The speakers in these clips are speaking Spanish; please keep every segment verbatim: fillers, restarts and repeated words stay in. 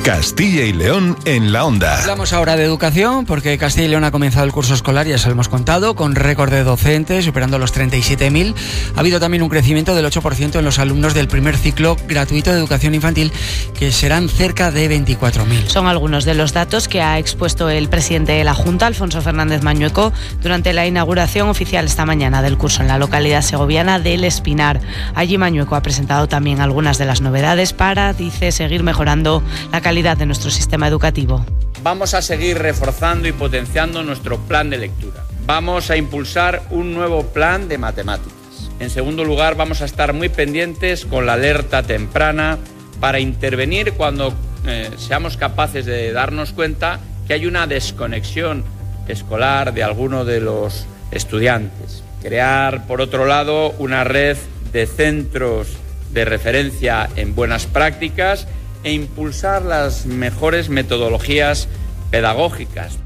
Castilla y León en la Onda. Hablamos ahora de educación, porque Castilla y León ha comenzado el curso escolar, ya se lo hemos contado, con récord de docentes, superando los treinta y siete mil. Ha habido también un crecimiento del ocho por ciento en los alumnos del primer ciclo gratuito de educación infantil, que serán cerca de veinticuatro mil. Son algunos de los datos que ha expuesto el presidente de la Junta, Alfonso Fernández Mañueco, durante la inauguración oficial esta mañana del curso en la localidad segoviana del Espinar. Allí Mañueco ha presentado también algunas de las novedades para, dice, seguir mejorando la calidad de nuestro sistema educativo. Vamos a seguir reforzando y potenciando nuestro plan de lectura. Vamos a impulsar un nuevo plan de matemáticas. En segundo lugar, vamos a estar muy pendientes con la alerta temprana para intervenir cuando eh, seamos capaces de darnos cuenta que hay una desconexión escolar de alguno de los estudiantes. Crear, por otro lado, una red de centros de referencia en buenas prácticas e impulsar las mejores metodologías pedagógicas.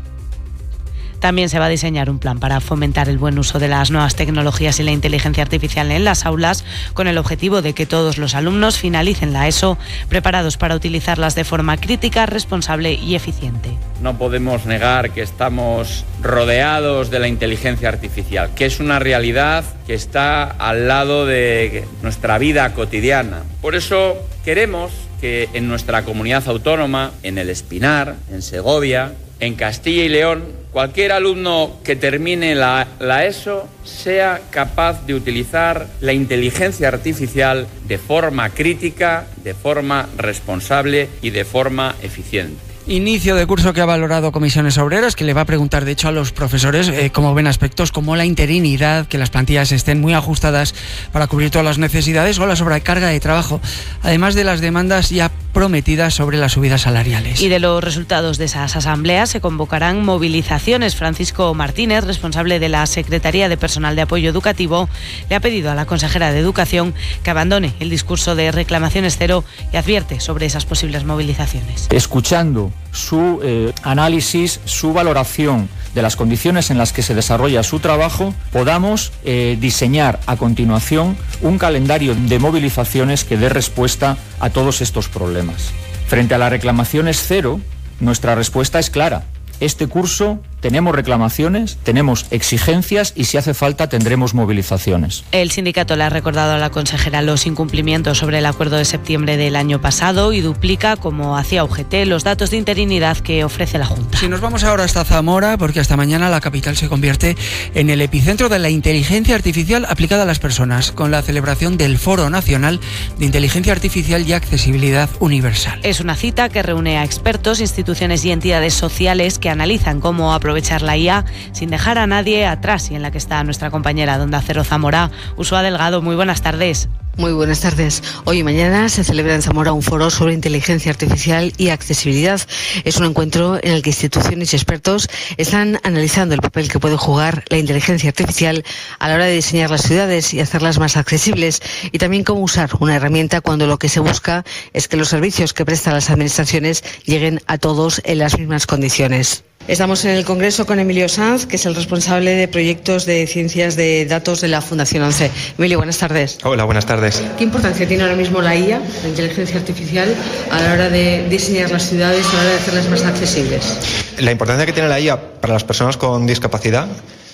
También se va a diseñar un plan para fomentar el buen uso de las nuevas tecnologías y la inteligencia artificial en las aulas, con el objetivo de que todos los alumnos finalicen la ESO preparados para utilizarlas de forma crítica, responsable y eficiente. No podemos negar que estamos rodeados de la inteligencia artificial, que es una realidad que está al lado de nuestra vida cotidiana. Por eso queremos que en nuestra comunidad autónoma, en el Espinar, en Segovia, en Castilla y León, cualquier alumno que termine la, la ESO sea capaz de utilizar la inteligencia artificial de forma crítica, de forma responsable y de forma eficiente. Inicio de curso que ha valorado Comisiones Obreras, que le va a preguntar de hecho a los profesores eh, cómo ven aspectos como la interinidad, que las plantillas estén muy ajustadas para cubrir todas las necesidades, o la sobrecarga de trabajo, además de las demandas ya prometidas sobre las subidas salariales. Y de los resultados de esas asambleas se convocarán movilizaciones. Francisco Martínez, responsable de la Secretaría de Personal de Apoyo Educativo, le ha pedido a la consejera de Educación que abandone el discurso de reclamaciones cero y advierte sobre esas posibles movilizaciones. Escuchando su eh, análisis, su valoración de las condiciones en las que se desarrolla su trabajo, podamos eh, diseñar a continuación un calendario de movilizaciones que dé respuesta a todos estos problemas. Frente a las reclamaciones cero, nuestra respuesta es clara. Este curso tenemos reclamaciones, tenemos exigencias y si hace falta tendremos movilizaciones. El sindicato le ha recordado a la consejera los incumplimientos sobre el acuerdo de septiembre del año pasado y duplica, como hacía U G T, los datos de interinidad que ofrece la Junta. Si nos vamos ahora hasta Zamora, porque hasta mañana la capital se convierte en el epicentro de la inteligencia artificial aplicada a las personas, con la celebración del Foro Nacional de Inteligencia Artificial y Accesibilidad Universal. Es una cita que reúne a expertos, instituciones y entidades sociales que analizan cómo aprovechar la I A sin dejar a nadie atrás, y en la que está nuestra compañera de Onda Cero Zamora, Ursúa Delgado. Muy buenas tardes. Muy buenas tardes. Hoy y mañana se celebra en Zamora un foro sobre inteligencia artificial y accesibilidad. Es un encuentro en el que instituciones y expertos están analizando el papel que puede jugar la inteligencia artificial a la hora de diseñar las ciudades y hacerlas más accesibles, y también cómo usar una herramienta cuando lo que se busca es que los servicios que prestan las administraciones lleguen a todos en las mismas condiciones. Estamos en el Congreso con Emilio Sanz, que es el responsable de proyectos de ciencias de datos de la Fundación ONCE. Emilio, buenas tardes. Hola, buenas tardes. ¿Qué importancia tiene ahora mismo la I A, la inteligencia artificial, a la hora de diseñar las ciudades, a la hora de hacerlas más accesibles? La importancia que tiene la I A para las personas con discapacidad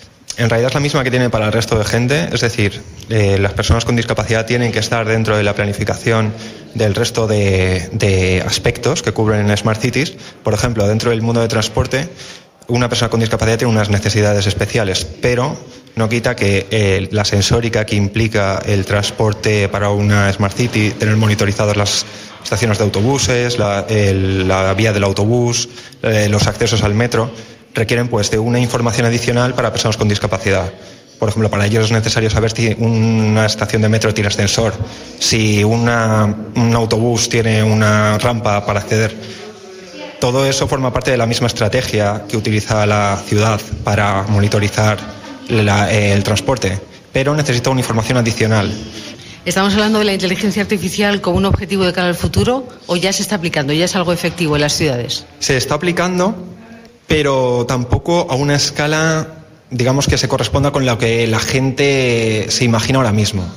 en realidad es la misma que tiene para el resto de gente, es decir, eh, las personas con discapacidad tienen que estar dentro de la planificación del resto de, de aspectos que cubren en Smart Cities. Por ejemplo, dentro del mundo de transporte, una persona con discapacidad tiene unas necesidades especiales, pero no quita que eh, la sensórica que implica el transporte para una Smart City, tener monitorizadas las estaciones de autobuses, la, el, la vía del autobús, eh, los accesos al metro, requieren pues de una información adicional para personas con discapacidad. Por ejemplo, para ellos es necesario saber si una estación de metro tiene ascensor, si una, un autobús tiene una rampa para acceder. Todo eso forma parte de la misma estrategia que utiliza la ciudad para monitorizar la, el transporte, pero necesita una información adicional. ¿Estamos hablando de la inteligencia artificial como un objetivo de cara al futuro o ya se está aplicando, ya es algo efectivo en las ciudades? Se está aplicando, pero tampoco a una escala, digamos, que se corresponda con lo que la gente se imagina ahora mismo.